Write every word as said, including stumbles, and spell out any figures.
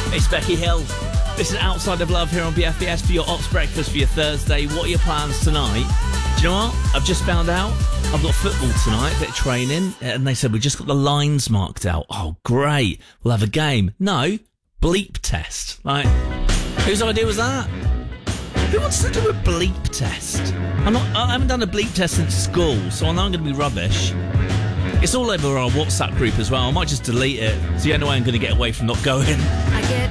It's Becky Hill. This is Outside of Love here on B F B S for your Ops Breakfast for your Thursday. What are your plans tonight? Do you know what? I've just found out I've got football tonight, a bit of training, and they said we just got the lines marked out. Oh, great. We'll have a game. No, bleep test. Like, whose idea was that? Who wants to do a bleep test? I'm not, I haven't done a bleep test since school, so I know I'm going to be rubbish. It's all over our WhatsApp group as well. I might just delete it. It's the only way I'm going to get away from not going. I get